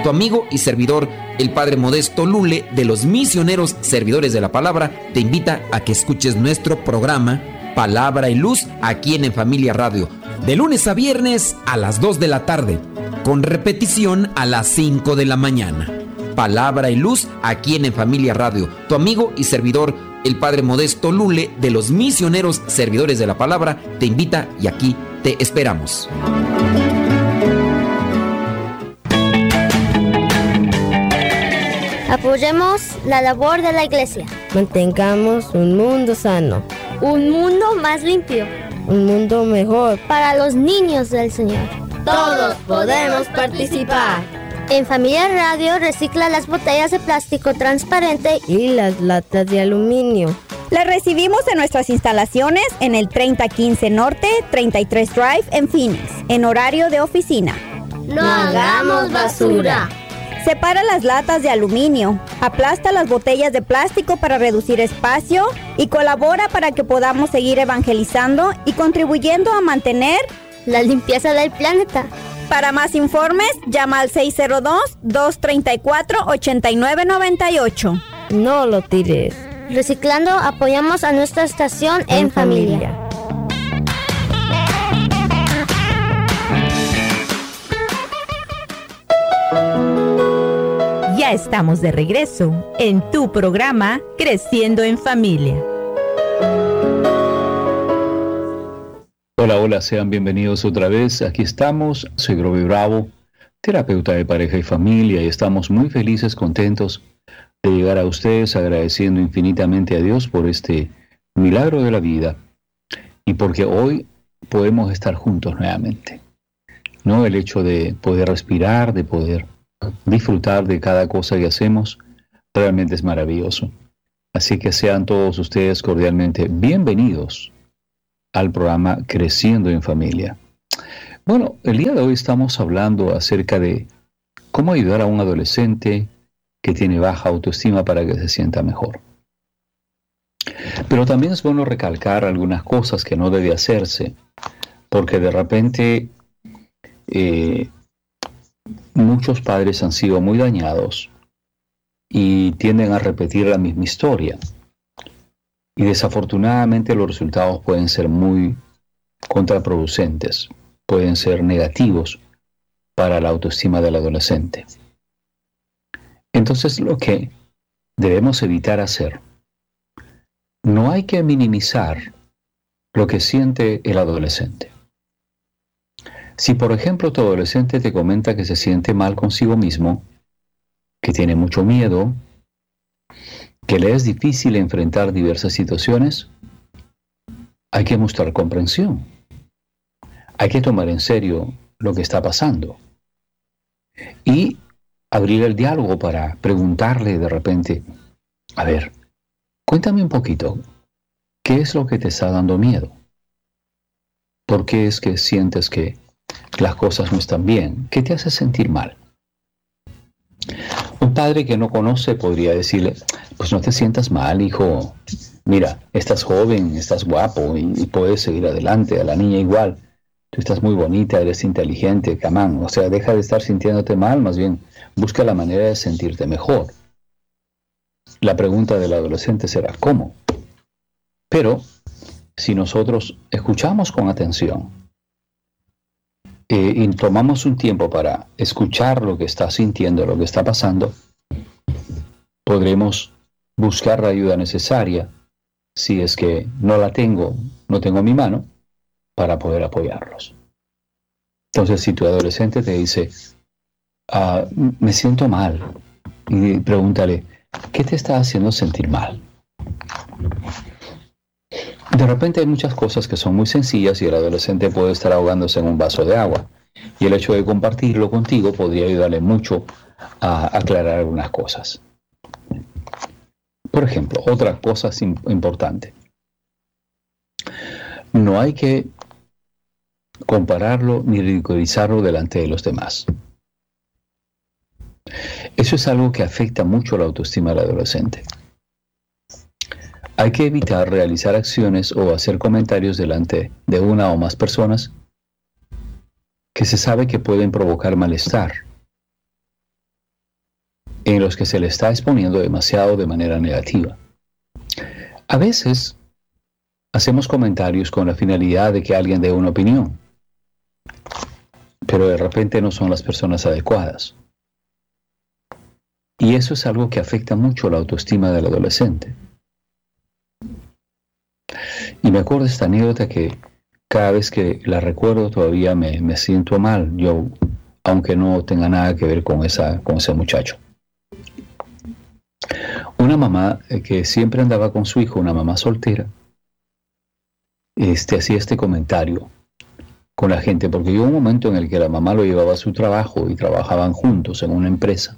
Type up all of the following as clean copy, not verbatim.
Tu amigo y servidor, el Padre Modesto Lule, de los Misioneros Servidores de la Palabra, te invita a que escuches nuestro programa Palabra y Luz aquí en Familia Radio, de lunes a viernes a las 2 de la tarde, con repetición a las 5 de la mañana. Palabra y Luz aquí en Familia Radio. Tu amigo y servidor, el Padre Modesto Lule, de los Misioneros Servidores de la Palabra, te invita y aquí te esperamos. Apoyemos la labor de la Iglesia. Mantengamos un mundo sano. Un mundo más limpio. Un mundo mejor para los niños del Señor. Todos podemos participar. En Familia Radio recicla las botellas de plástico transparente y las latas de aluminio. Las recibimos en nuestras instalaciones en el 3015 Norte, 33 Drive en Phoenix, en horario de oficina. No hagamos basura. Separa las latas de aluminio, aplasta las botellas de plástico para reducir espacio y colabora para que podamos seguir evangelizando y contribuyendo a mantener la limpieza del planeta. Para más informes, llama al 602-234-8998. No lo tires. Reciclando, apoyamos a nuestra estación en familia. Ya estamos de regreso en tu programa Creciendo en Familia. Hola, sean bienvenidos otra vez. Aquí estamos, soy Groby Bravo, terapeuta de pareja y familia, y estamos muy felices, contentos de llegar a ustedes, agradeciendo infinitamente a Dios por este milagro de la vida y porque hoy podemos estar juntos nuevamente. No, el hecho de poder respirar, de poder disfrutar de cada cosa que hacemos, realmente es maravilloso. Así que sean todos ustedes cordialmente bienvenidos al programa Creciendo en Familia. Bueno, el día de hoy estamos hablando acerca de cómo ayudar a un adolescente que tiene baja autoestima para que se sienta mejor. Pero también es bueno recalcar algunas cosas que no debe hacerse, porque de repente muchos padres han sido muy dañados y tienden a repetir la misma historia. Y desafortunadamente los resultados pueden ser muy contraproducentes, pueden ser negativos para la autoestima del adolescente. Entonces, lo que debemos evitar hacer, no hay que minimizar lo que siente el adolescente. Si, por ejemplo, tu adolescente te comenta que se siente mal consigo mismo, que tiene mucho miedo, que le es difícil enfrentar diversas situaciones, hay que mostrar comprensión. Hay que tomar en serio lo que está pasando y abrir el diálogo para preguntarle de repente, a ver, cuéntame un poquito, ¿qué es lo que te está dando miedo? ¿Por qué es que sientes que las cosas no están bien? ¿Qué te hace sentir mal? Un padre que no conoce podría decirle, pues no te sientas mal, hijo. Mira, estás joven, estás guapo y puedes seguir adelante. A la niña igual. Tú estás muy bonita, eres inteligente, camán. O sea, deja de estar sintiéndote mal, más bien busca la manera de sentirte mejor. La pregunta del adolescente será, ¿cómo? Pero si nosotros escuchamos con atención y tomamos un tiempo para escuchar lo que está sintiendo, lo que está pasando, podremos buscar la ayuda necesaria, si es que no tengo a mi mano, para poder apoyarlos. Entonces, si tu adolescente te dice, me siento mal, y pregúntale, ¿qué te está haciendo sentir mal? De repente hay muchas cosas que son muy sencillas y el adolescente puede estar ahogándose en un vaso de agua. Y el hecho de compartirlo contigo podría ayudarle mucho a aclarar algunas cosas. Por ejemplo, otra cosa importante. No hay que compararlo ni ridiculizarlo delante de los demás. Eso es algo que afecta mucho la autoestima del adolescente. Hay que evitar realizar acciones o hacer comentarios delante de una o más personas que se sabe que pueden provocar malestar. en los que se le está exponiendo demasiado de manera negativa. A veces hacemos comentarios con la finalidad de que alguien dé una opinión, pero de repente no son las personas adecuadas. Y eso es algo que afecta mucho la autoestima del adolescente. Y me acuerdo de esta anécdota que cada vez que la recuerdo todavía me siento mal, yo, aunque no tenga nada que ver con ese muchacho. Una mamá que siempre andaba con su hijo, una mamá soltera, hacía este comentario con la gente, porque hubo un momento en el que la mamá lo llevaba a su trabajo y trabajaban juntos en una empresa.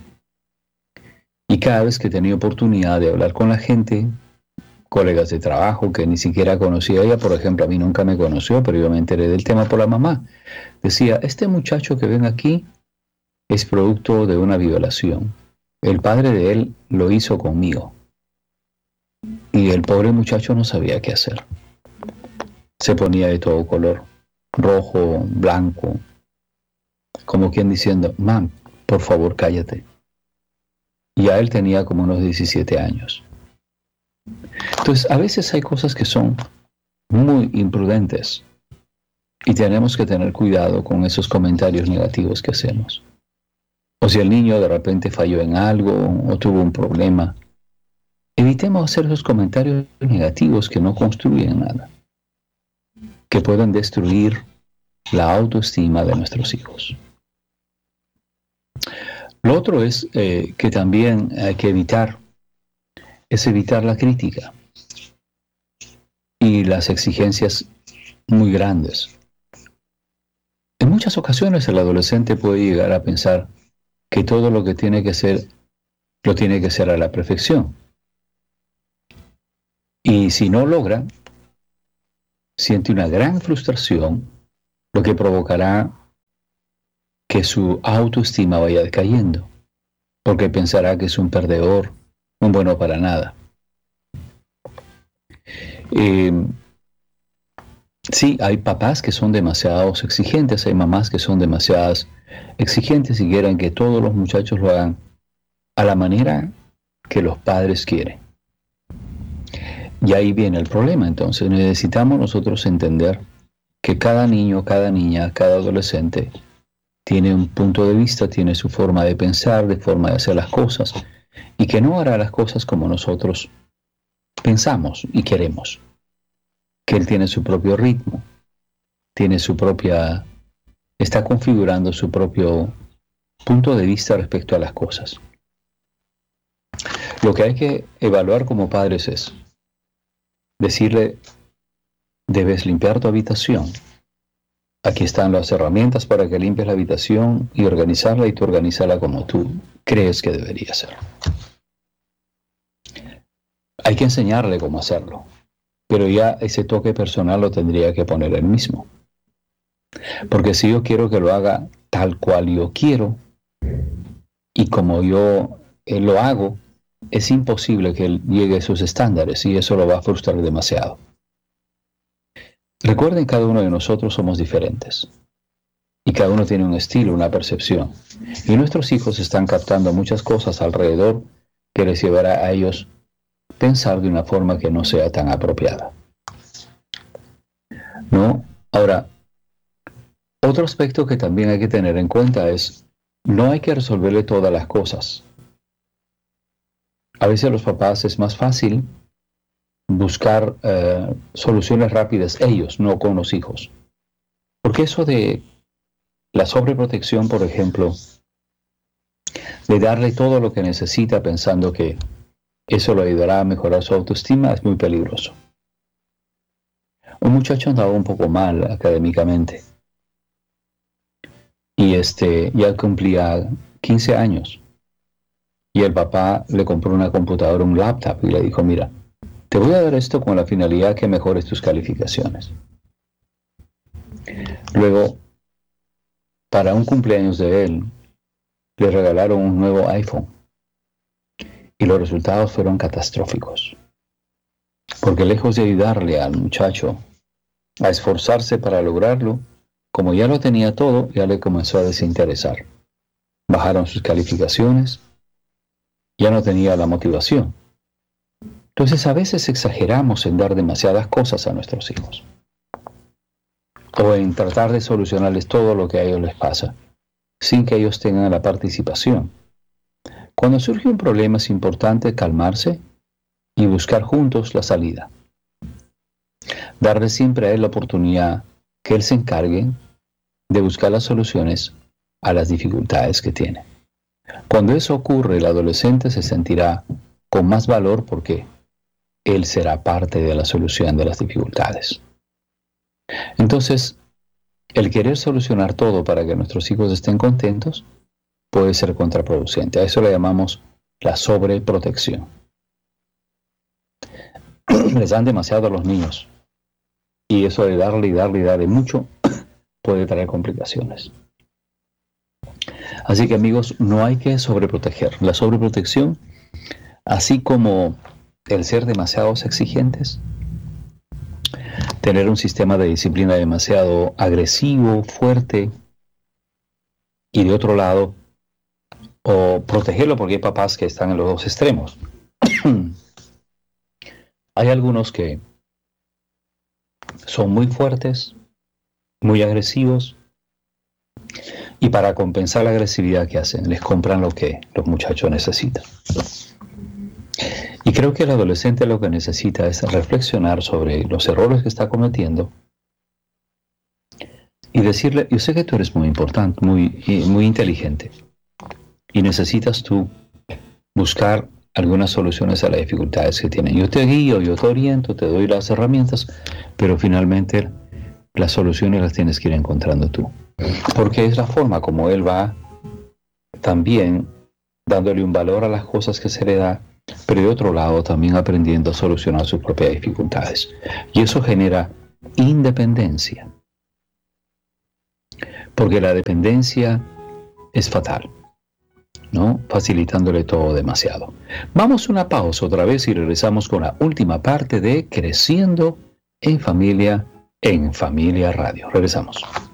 Y cada vez que tenía oportunidad de hablar con la gente, colegas de trabajo que ni siquiera conocía ella, por ejemplo, a mí nunca me conoció, pero yo me enteré del tema por la mamá, decía, este muchacho que ven aquí es producto de una violación. El padre de él lo hizo conmigo. Y el pobre muchacho no sabía qué hacer. Se ponía de todo color, rojo, blanco, como quien diciendo, mam, por favor cállate. Ya él tenía como unos 17 años. Entonces, a veces hay cosas que son muy imprudentes y tenemos que tener cuidado con esos comentarios negativos que hacemos. O si el niño de repente falló en algo o tuvo un problema, evitemos hacer esos comentarios negativos que no construyen nada, que pueden destruir la autoestima de nuestros hijos. Lo otro es que también hay que evitar la crítica y las exigencias muy grandes. En muchas ocasiones el adolescente puede llegar a pensar que todo lo que tiene que hacer, lo tiene que hacer a la perfección. Y si no logra, siente una gran frustración, lo que provocará que su autoestima vaya decayendo, porque pensará que es un perdedor, un bueno para nada. Sí, hay papás que son demasiado exigentes, hay mamás que son demasiadas exigentes y quieren que todos los muchachos lo hagan a la manera que los padres quieren. Y ahí viene el problema. Entonces necesitamos nosotros entender que cada niño, cada niña, cada adolescente tiene un punto de vista, tiene su forma de pensar, de forma de hacer las cosas, y que no hará las cosas como nosotros pensamos y queremos. Que él tiene su propio ritmo, tiene su propia, está configurando su propio punto de vista respecto a las cosas. Lo que hay que evaluar como padres es decirle, debes limpiar tu habitación. Aquí están las herramientas para que limpies la habitación y organizarla, y tú organízala como tú crees que debería ser. Hay que enseñarle cómo hacerlo, pero ya ese toque personal lo tendría que poner él mismo. Porque si yo quiero que lo haga tal cual yo quiero, y como yo lo hago, es imposible que él llegue a esos estándares, y eso lo va a frustrar demasiado. Recuerden, cada uno de nosotros somos diferentes, y cada uno tiene un estilo, una percepción, y nuestros hijos están captando muchas cosas alrededor que les llevará a ellos pensar de una forma que no sea tan apropiada. ¿No? Ahora, otro aspecto que también hay que tener en cuenta es, no hay que resolverle todas las cosas. A veces a los papás es más fácil buscar soluciones rápidas ellos, no con los hijos. Porque eso de la sobreprotección, por ejemplo, de darle todo lo que necesita pensando que eso lo ayudará a mejorar su autoestima, es muy peligroso. Un muchacho andaba un poco mal académicamente y ya cumplía 15 años, y el papá le compró una computadora, un laptop, y le dijo, mira, te voy a dar esto con la finalidad que mejores tus calificaciones. Luego, para un cumpleaños de él, le regalaron un nuevo iPhone. Y los resultados fueron catastróficos. Porque lejos de ayudarle al muchacho a esforzarse para lograrlo, como ya lo tenía todo, ya le comenzó a desinteresar. Bajaron sus calificaciones ya no tenía la motivación. Entonces a veces exageramos en dar demasiadas cosas a nuestros hijos, o en tratar de solucionarles todo lo que a ellos les pasa, sin que ellos tengan la participación. Cuando surge un problema es importante calmarse y buscar juntos la salida. Darle siempre a él la oportunidad que él se encargue de buscar las soluciones a las dificultades que tiene. Cuando eso ocurre, el adolescente se sentirá con más valor porque él será parte de la solución de las dificultades. Entonces, el querer solucionar todo para que nuestros hijos estén contentos puede ser contraproducente. A eso le llamamos la sobreprotección. Les dan demasiado a los niños y eso de darle mucho puede traer complicaciones. Así que, amigos, no hay que sobreproteger. La sobreprotección, así como el ser demasiados exigentes, tener un sistema de disciplina demasiado agresivo, fuerte, y de otro lado, o protegerlo, porque hay papás que están en los dos extremos. Hay algunos que son muy fuertes, muy agresivos, y para compensar la agresividad que hacen, les compran lo que los muchachos necesitan. Y creo que el adolescente lo que necesita es reflexionar sobre los errores que está cometiendo y decirle: yo sé que tú eres muy importante, muy inteligente, y necesitas tú buscar algunas soluciones a las dificultades que tienen. Yo te guío, yo te oriento, te doy las herramientas, pero finalmente las soluciones las tienes que ir encontrando tú. Porque es la forma como él va también dándole un valor a las cosas que se le da, pero de otro lado también aprendiendo a solucionar sus propias dificultades. Y eso genera independencia. Porque la dependencia es fatal, ¿no? Facilitándole todo demasiado. Vamos a una pausa otra vez y regresamos con la última parte de Creciendo en Familia Radio. Regresamos.